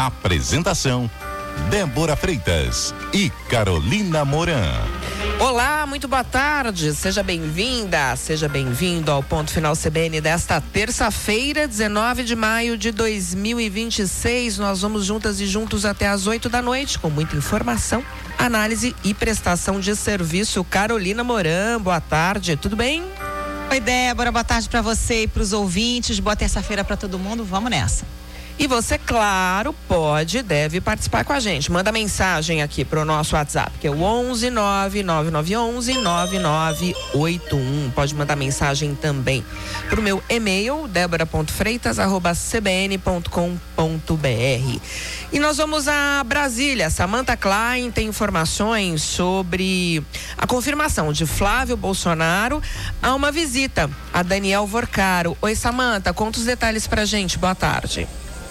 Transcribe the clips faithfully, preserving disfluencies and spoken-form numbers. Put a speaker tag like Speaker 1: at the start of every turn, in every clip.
Speaker 1: Apresentação: Débora Freitas e Carolina Moran.
Speaker 2: Olá, muito boa tarde, seja bem-vinda, seja bem-vindo ao Ponto Final C B N desta terça-feira, dezenove de maio de dois mil e vinte e seis. Nós vamos juntas e juntos até às oito da noite com muita informação, análise e prestação de serviço. Carolina Moran, boa tarde, tudo bem?
Speaker 3: Oi, Débora, boa tarde para você e para os ouvintes, boa terça-feira para todo mundo, vamos nessa.
Speaker 2: E você, claro, pode, deve participar com a gente. Manda mensagem aqui pro nosso WhatsApp, que é o onze nove nove nove onze nove nove oito um. Pode mandar mensagem também pro meu e-mail, debora ponto freitas arroba c b n ponto com ponto b r. E nós vamos a Brasília. Samantha Klein tem informações sobre a confirmação de Flávio Bolsonaro a uma visita a Daniel Vorcaro. Oi, Samantha, conta os detalhes pra gente. Boa tarde.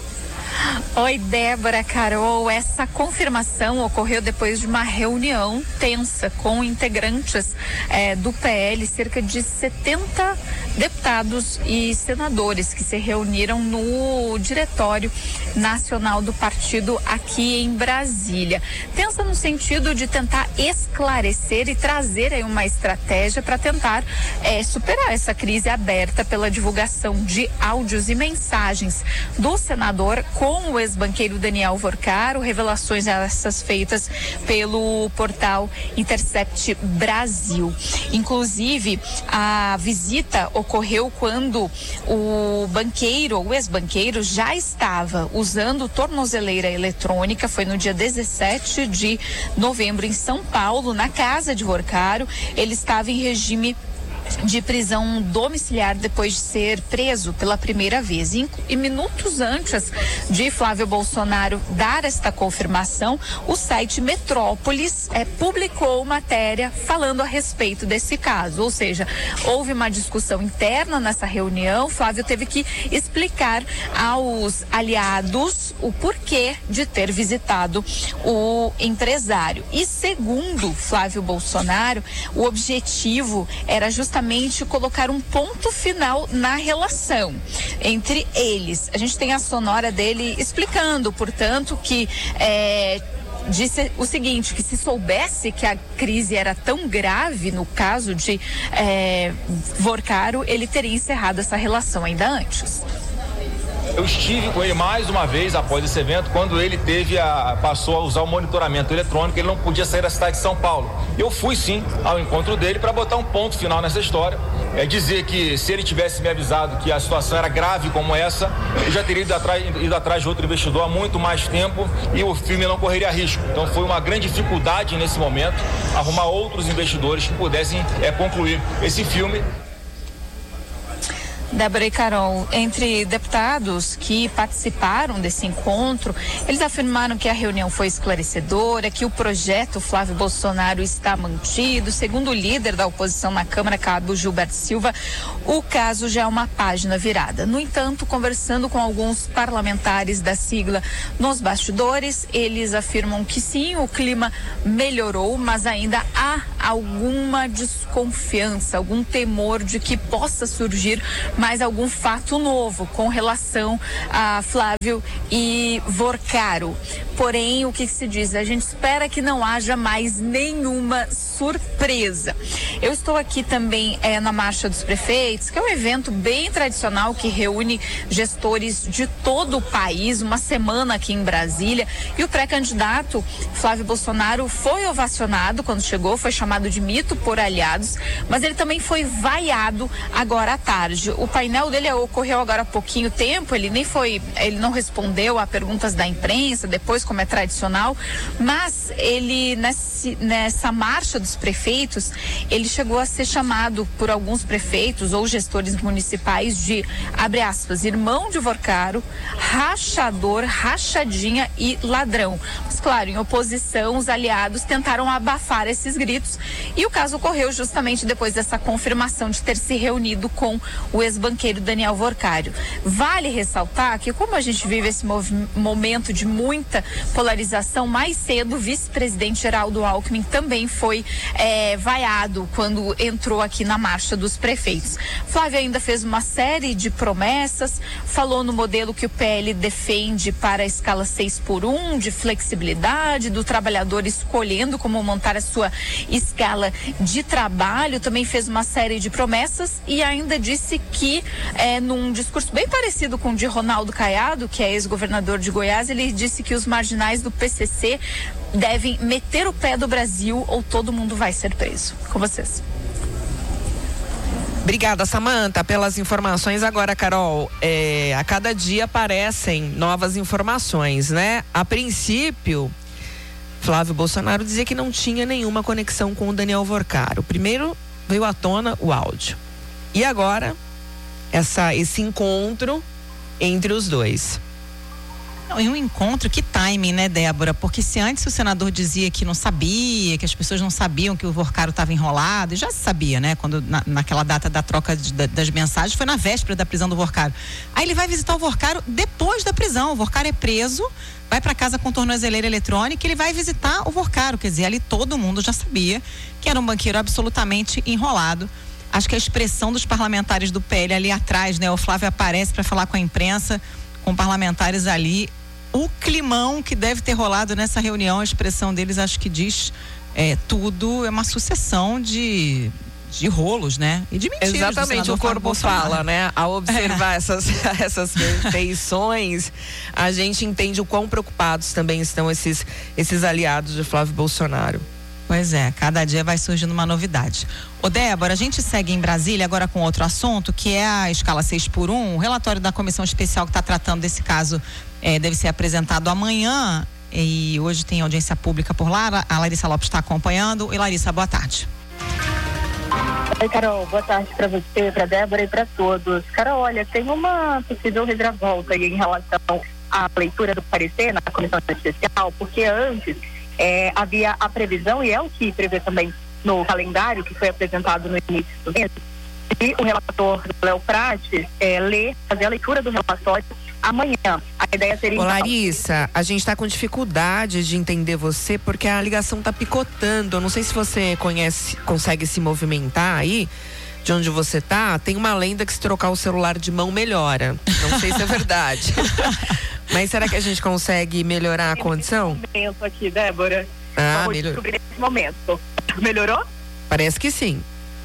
Speaker 4: Oi, Débora, Carol. Essa confirmação ocorreu depois de uma reunião tensa com integrantes eh, do P L, cerca de setenta deputados e senadores que se reuniram no Diretório Nacional do Partido aqui em Brasília. Tensa no sentido de tentar esclarecer e trazer aí uma estratégia para tentar eh, superar essa crise aberta pela divulgação de áudios e mensagens do senador com o ex-banqueiro Daniel Vorcaro, revelações essas feitas pelo portal Intercept Brasil. Inclusive, a visita ocorreu quando o banqueiro, o ex-banqueiro, já estava usando tornozeleira eletrônica. Foi no dia dezessete de novembro em São Paulo, na casa de Vorcaro. Ele estava em regime de prisão domiciliar depois de ser preso pela primeira vez. E, e minutos antes de Flávio Bolsonaro dar esta confirmação, o site Metrópolis é, publicou matéria falando a respeito desse caso. Ou seja, houve uma discussão interna nessa reunião. Flávio teve que explicar aos aliados o porquê de ter visitado o empresário. E segundo Flávio Bolsonaro, o objetivo era justamente colocar um ponto final na relação entre eles. A gente tem a sonora dele explicando, portanto, que é, disse o seguinte, que se soubesse que a crise era tão grave no caso de é, Vorcaro, ele teria encerrado essa relação ainda antes.
Speaker 5: Eu estive com ele mais uma vez após esse evento, quando ele teve a, passou a usar o monitoramento eletrônico, ele não podia sair da cidade de São Paulo. Eu fui sim ao encontro dele para botar um ponto final nessa história. É dizer que se ele tivesse me avisado que a situação era grave como essa, eu já teria ido atrás, ido atrás de outro investidor há muito mais tempo e o filme não correria risco. Então foi uma grande dificuldade nesse momento arrumar outros investidores que pudessem é, concluir esse filme.
Speaker 4: Débora e Carol, entre deputados que participaram desse encontro, eles afirmaram que a reunião foi esclarecedora, que o projeto Flávio Bolsonaro está mantido. Segundo o líder da oposição na Câmara, Cabo Gilberto Silva, o caso já é uma página virada. No entanto, conversando com alguns parlamentares da sigla nos bastidores, eles afirmam que sim, o clima melhorou, mas ainda há alguma desconfiança, algum temor de que possa surgir mais algum fato novo com relação a Flávio e Vorcaro. Porém, o que se diz? A gente espera que não haja mais nenhuma surpresa. Eu estou aqui também é, na Marcha dos Prefeitos, que é um evento bem tradicional que reúne gestores de todo o país, uma semana aqui em Brasília, e o pré-candidato Flávio Bolsonaro foi ovacionado quando chegou, foi chamado de mito por aliados, mas ele também foi vaiado agora à tarde. O painel dele ocorreu agora há pouquinho tempo, ele nem foi, ele não respondeu a perguntas da imprensa, depois, como é tradicional, mas ele, nesse, nessa marcha dos prefeitos, ele chegou a ser chamado por alguns prefeitos ou gestores municipais de, abre aspas, irmão de Vorcaro, rachador, rachadinha e ladrão. Mas, claro, em oposição, os aliados tentaram abafar esses gritos e o caso ocorreu justamente depois dessa confirmação de ter se reunido com o ex-banqueiro Daniel Vorcaro. Vale ressaltar que, como a gente vive esse mov- momento de muita polarização. Mais cedo, o vice-presidente Geraldo Alckmin também foi é, vaiado quando entrou aqui na marcha dos prefeitos. Flávio ainda fez uma série de promessas, falou no modelo que o P L defende para a escala seis por um, de flexibilidade, do trabalhador escolhendo como montar a sua escala de trabalho. Também fez uma série de promessas e ainda disse que, é, num discurso bem parecido com o de Ronaldo Caiado, que é ex-governador de Goiás, ele disse que os marginais do P C C devem meter o pé do Brasil ou todo mundo vai ser preso. Com vocês.
Speaker 2: Obrigada, Samanta, pelas informações. Agora, Carol, é, a cada dia aparecem novas informações, né? A princípio, Flávio Bolsonaro dizia que não tinha nenhuma conexão com o Daniel Vorcaro. Primeiro veio à tona o áudio. E agora, essa, esse encontro entre os dois.
Speaker 3: Não, e um encontro, que timing, né, Débora? Porque se antes o senador dizia que não sabia, que as pessoas não sabiam que o Vorcaro estava enrolado, e já se sabia, né? Quando na, naquela data da troca de, da, das mensagens, foi na véspera da prisão do Vorcaro. Aí ele vai visitar o Vorcaro depois da prisão. O Vorcaro é preso, vai para casa com tornozeleira eletrônica, ele vai visitar o Vorcaro. Quer dizer, ali todo mundo já sabia que era um banqueiro absolutamente enrolado. Acho que a expressão dos parlamentares do P L ali atrás, né? O Flávio aparece para falar com a imprensa, com parlamentares ali. O climão que deve ter rolado nessa reunião, a expressão deles acho que diz é, tudo, é uma sucessão de, de rolos, né? E de mentiras.
Speaker 2: Exatamente, o corpo fala, né? Ao observar é. essas, essas feições, a gente entende o quão preocupados também estão esses, esses aliados de Flávio Bolsonaro.
Speaker 3: Pois é, cada dia vai surgindo uma novidade. Ô Débora, a gente segue em Brasília agora com outro assunto, que é a escala seis por um. O relatório da comissão especial que está tratando desse caso é, deve ser apresentado amanhã e hoje tem audiência pública por lá. A Larissa Lopes está acompanhando. E Larissa, boa tarde.
Speaker 6: Oi, Carol, boa tarde para você, para Débora e para todos. Carol, olha, tem uma possível reviravolta aí em relação à leitura do parecer na comissão especial, porque antes É, havia a previsão, e é o que prevê também no calendário que foi apresentado no início do mês, e o relator Léo Prates é, lê, fazer a leitura do relatório amanhã. A ideia seria...
Speaker 2: Ô, Larissa, a gente está com dificuldade de entender você porque a ligação está picotando. Eu não sei se você conhece, consegue se movimentar aí de onde você tá. Tem uma lenda que se trocar o celular de mão melhora. Não sei se é verdade. Mas será que a gente consegue melhorar a condição?
Speaker 6: Nesse momento aqui, Débora.
Speaker 2: Ah,
Speaker 6: Vamos
Speaker 2: melhorou.
Speaker 6: nesse momento. Melhorou?
Speaker 2: Parece que sim.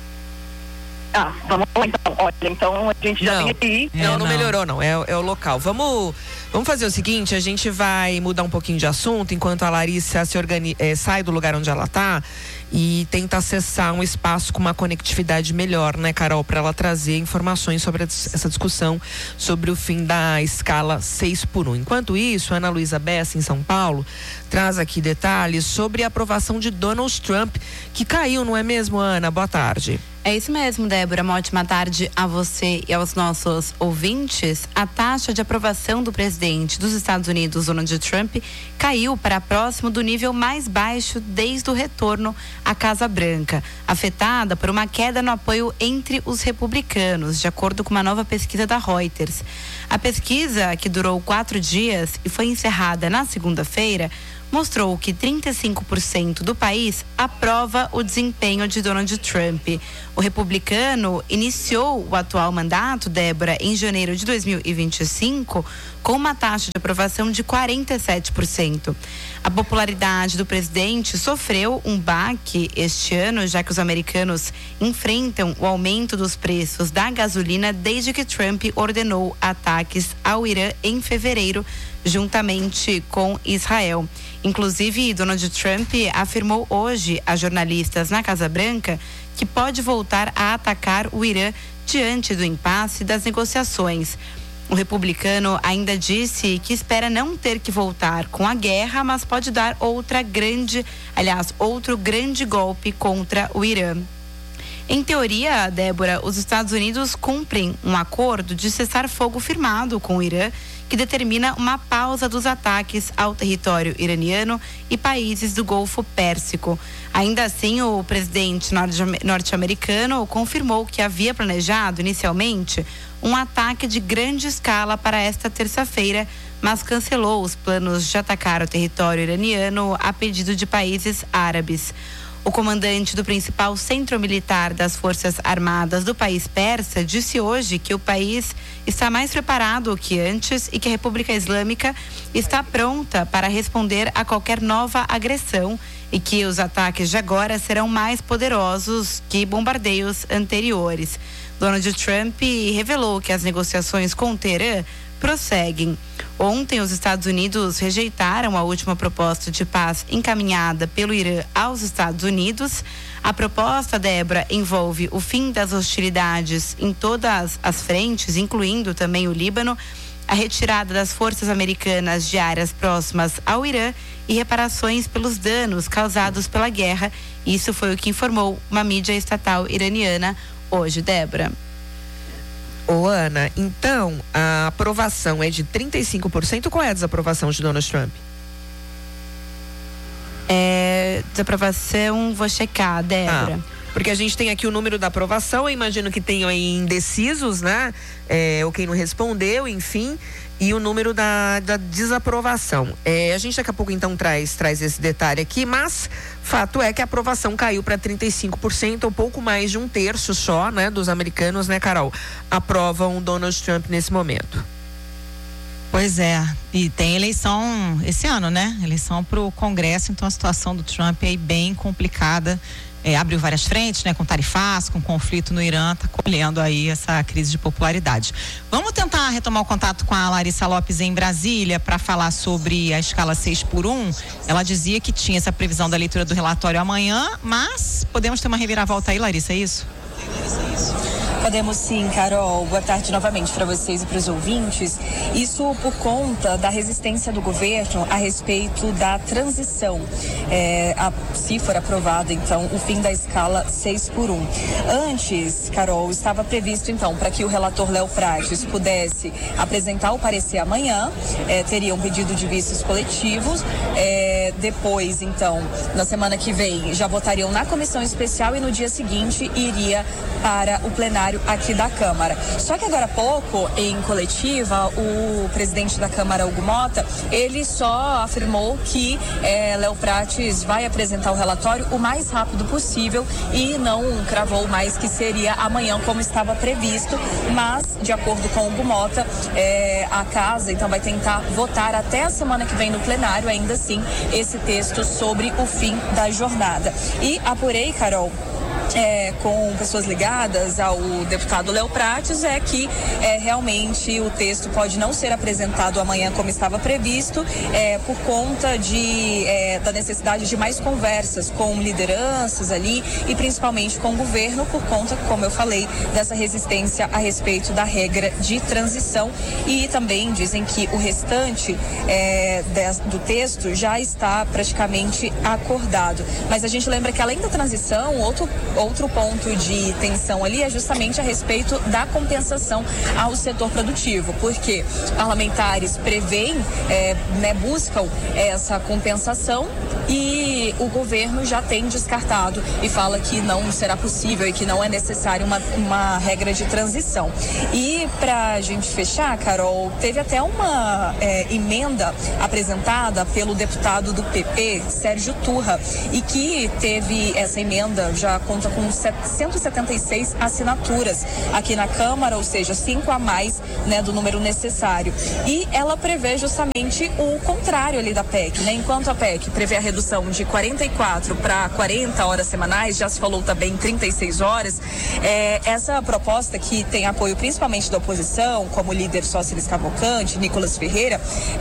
Speaker 6: Ah, vamos lá então. Olha, então a gente já
Speaker 2: não,
Speaker 6: tem aqui.
Speaker 2: É, não, não melhorou não, é, é o local. Vamos, vamos fazer o seguinte, a gente vai mudar um pouquinho de assunto enquanto a Larissa se organiza, é, sai do lugar onde ela tá e tenta acessar um espaço com uma conectividade melhor, né, Carol, para ela trazer informações sobre essa discussão sobre o fim da escala seis por um. Enquanto isso, a Ana Luísa Bessa, em São Paulo, traz aqui detalhes sobre a aprovação de Donald Trump, que caiu, não é mesmo, Ana? Boa tarde.
Speaker 7: É isso mesmo, Débora. Uma ótima tarde a você e aos nossos ouvintes. A taxa de aprovação do presidente dos Estados Unidos, Donald Trump, caiu para próximo do nível mais baixo desde o retorno à Casa Branca, afetada por uma queda no apoio entre os republicanos, de acordo com uma nova pesquisa da Reuters. A pesquisa, que durou quatro dias e foi encerrada na segunda-feira, mostrou que trinta e cinco por cento do país aprova o desempenho de Donald Trump. O republicano iniciou o atual mandato, Débora, em janeiro de dois mil e vinte e cinco, com uma taxa de aprovação de quarenta e sete por cento. A popularidade do presidente sofreu um baque este ano, já que os americanos enfrentam o aumento dos preços da gasolina desde que Trump ordenou ataques ao Irã em fevereiro, juntamente com Israel. Inclusive, Donald Trump afirmou hoje a jornalistas na Casa Branca que pode voltar a atacar o Irã diante do impasse das negociações. O republicano ainda disse que espera não ter que voltar com a guerra, mas pode dar outra grande, aliás, outro grande golpe contra o Irã. Em teoria, Débora, os Estados Unidos cumprem um acordo de cessar fogo firmado com o Irã, que determina uma pausa dos ataques ao território iraniano e países do Golfo Pérsico. Ainda assim, o presidente norte-americano confirmou que havia planejado inicialmente um ataque de grande escala para esta terça-feira, mas cancelou os planos de atacar o território iraniano a pedido de países árabes. O comandante do principal centro militar das Forças Armadas do país persa disse hoje que o país está mais preparado que antes e que a República Islâmica está pronta para responder a qualquer nova agressão e que os ataques de agora serão mais poderosos que bombardeios anteriores. Donald Trump revelou que as negociações com o Teherã prosseguem. Ontem, os Estados Unidos rejeitaram a última proposta de paz encaminhada pelo Irã aos Estados Unidos. A proposta, Débora, envolve o fim das hostilidades em todas as frentes, incluindo também o Líbano, a retirada das forças americanas de áreas próximas ao Irã e reparações pelos danos causados pela guerra. Isso foi o que informou uma mídia estatal iraniana hoje, Débora.
Speaker 2: Ô, Ana, então a aprovação é de trinta e cinco por cento. Qual é a desaprovação de Donald Trump?
Speaker 7: É, desaprovação, vou checar, Débora.
Speaker 2: Ah, porque a gente tem aqui o número da aprovação, eu imagino que tenham aí indecisos, né? É, ou quem não respondeu, enfim, e o número da, da desaprovação. É, a gente daqui a pouco então traz, traz esse detalhe aqui, mas fato é que a aprovação caiu para trinta e cinco por cento, ou pouco mais de um terço só, né, dos americanos, né, Carol, aprovam o Donald Trump nesse momento.
Speaker 3: Pois é, e tem eleição esse ano, né? Eleição para o Congresso, então a situação do Trump é bem complicada. É, abriu várias frentes, né, com tarifas, com conflito no Irã, está colhendo aí essa crise de popularidade. Vamos tentar retomar o contato com a Larissa Lopes em Brasília para falar sobre a escala seis por um. Ela dizia que tinha essa previsão da leitura do relatório amanhã, mas podemos ter uma reviravolta aí, Larissa, é isso?
Speaker 8: Podemos sim, Carol. Boa tarde novamente para vocês e para os ouvintes. Isso por conta da resistência do governo a respeito da transição. É, a, se for aprovado, então, o fim da escala seis por um. Antes, Carol, estava previsto, então, para que o relator Léo Prates pudesse apresentar o parecer amanhã, é, teria um pedido de vistos coletivos. É, depois, então, na semana que vem, já votariam na comissão especial e no dia seguinte iria para o plenário aqui da Câmara. Só que agora há pouco, em coletiva, o presidente da Câmara, Hugo Mota, ele só afirmou que é, Léo Prates vai apresentar o relatório o mais rápido possível e não cravou mais que seria amanhã como estava previsto, mas de acordo com Hugo Mota, é, a casa então vai tentar votar até a semana que vem no plenário, ainda assim, esse texto sobre o fim da jornada. E apurei, Carol, É, com pessoas ligadas ao deputado Léo Prates, é que é, realmente o texto pode não ser apresentado amanhã como estava previsto, é, por conta de, é, da necessidade de mais conversas com lideranças ali e principalmente com o governo, por conta, como eu falei, dessa resistência a respeito da regra de transição. E também dizem que o restante é, de, do texto já está praticamente acordado. Mas a gente lembra que além da transição, outro Outro ponto de tensão ali é justamente a respeito da compensação ao setor produtivo, porque parlamentares preveem, é, né, buscam essa compensação e o governo já tem descartado e fala que não será possível e que não é necessário uma, uma regra de transição. E para a gente fechar, Carol, teve até uma é, emenda apresentada pelo deputado do P P, Sérgio Turra, e que teve essa emenda, já conta com cento e setenta e seis assinaturas aqui na Câmara, ou seja, cinco a mais, né, do número necessário. E ela prevê justamente o contrário ali da P E C, né? Enquanto a P E C prevê a redução de quarenta e quatro para quarenta horas semanais, já se falou também trinta e seis horas, é, essa proposta, que tem apoio principalmente da oposição, como o líder Sóciris Cavalcante, Nicolas Ferreira,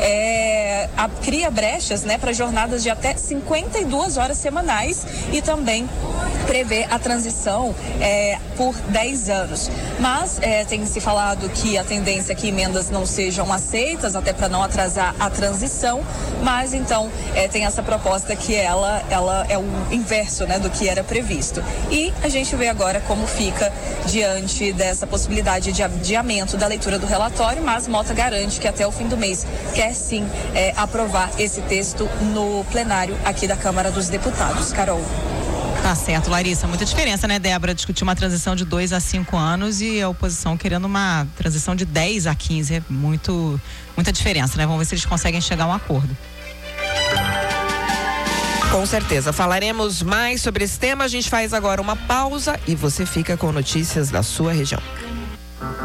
Speaker 8: é, a, cria brechas, né, para jornadas de até cinquenta e duas horas semanais e também prevê a transição é, por dez anos. Mas é, tem se falado que a tendência é que emendas não sejam aceitas, até para não atrasar a transição, mas então é, tem essa proposta que ela, ela é o inverso, né, do que era previsto. E a gente vê agora como fica diante dessa possibilidade de adiamento da leitura do relatório, mas Mota garante que até o fim do mês quer sim é, aprovar esse texto no plenário aqui da Câmara dos Deputados. Carol.
Speaker 3: Tá certo, Larissa. Muita diferença, né, Débora? Discutir uma transição de dois a cinco anos e a oposição querendo uma transição de dez a quinze. É muito, muita diferença, né? Vamos ver se eles conseguem chegar a um acordo.
Speaker 2: Com certeza. Falaremos mais sobre esse tema. A gente faz agora uma pausa e você fica com notícias da sua região.